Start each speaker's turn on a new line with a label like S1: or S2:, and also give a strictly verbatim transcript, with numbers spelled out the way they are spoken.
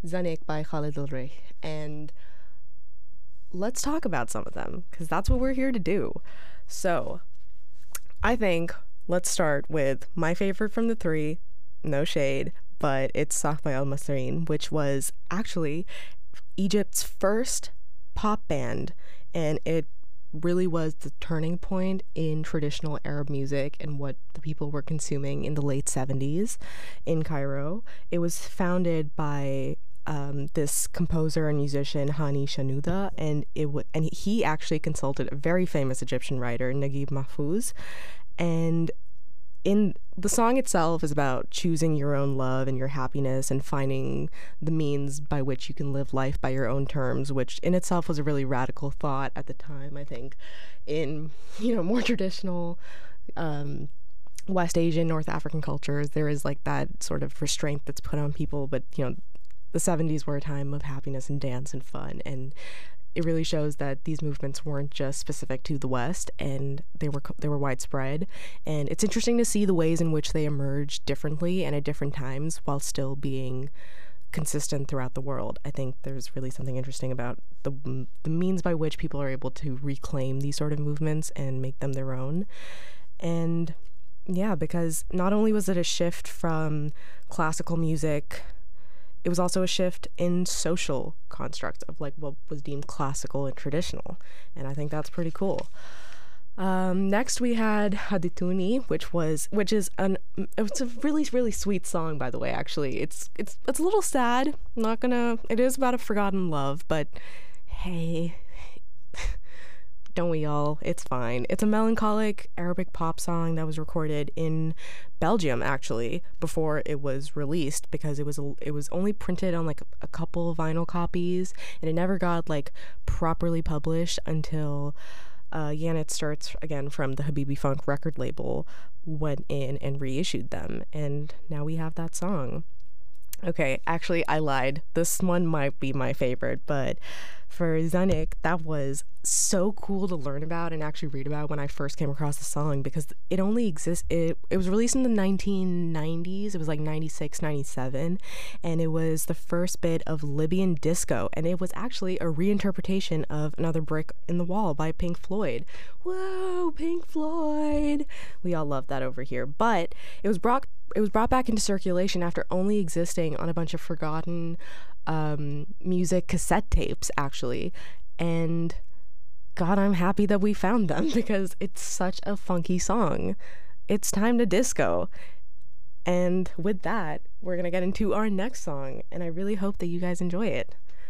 S1: Zanik by Khalid Al Rey. And let's talk about some of them because that's what we're here to do. So, I think let's start with my favorite from the three, no shade, but it's Sahba El Masreen, which was actually Egypt's first pop band, and it really was the turning point in traditional Arab music and what the people were consuming in the late seventies in Cairo. It was founded by um, this composer and musician Hani Shenouda, and it w- and he actually consulted a very famous Egyptian writer, Naguib Mahfouz. And in the song itself is about choosing your own love and your happiness and finding the means by which you can live life by your own terms, which in itself was a really radical thought at the time. I think in, you know, more traditional um, West Asian, North African cultures, there is like that sort of restraint that's put on people. But, you know, the seventies were a time of happiness and dance and fun, and it really shows that these movements weren't just specific to the West, and they were they were widespread. And it's interesting to see the ways in which they emerged differently and at different times while still being consistent throughout the world. I think there's really something interesting about the the means by which people are able to reclaim these sort of movements and make them their own. And yeah, because not only was it a shift from classical music, it was also a shift in social constructs of like what was deemed classical and traditional, and I think that's pretty cool. Um, next we had Hadituni, which was which is an it's a really really sweet song, by the way. Actually, it's it's it's a little sad. I'm not gonna. It is about a forgotten love, but hey. Don't we all? It's fine. It's a melancholic Arabic pop song that was recorded in Belgium, actually, before it was released, because it was it was only printed on like a couple of vinyl copies, and it never got like properly published until uh, Yannet Starts, again from the Habibi Funk record label, went in and reissued them, and now we have that song. Okay, actually, I lied. This one might be my favorite, but for Zanik, that was so cool to learn about and actually read about when I first came across the song, because it only exists. It, it was released in the nineteen nineties. It was like ninety-six, ninety-seven, and it was the first bit of Libyan disco, and it was actually a reinterpretation of Another Brick in the Wall by Pink Floyd. Whoa, Pink Floyd! We all love that over here, but it was brought it was brought back into circulation after only existing on a bunch of forgotten um, music cassette tapes, actually. And God, I'm happy that we found them because it's such a funky song. It's time to disco. And with that, we're going to get into our next song, and I really hope that you guys enjoy it.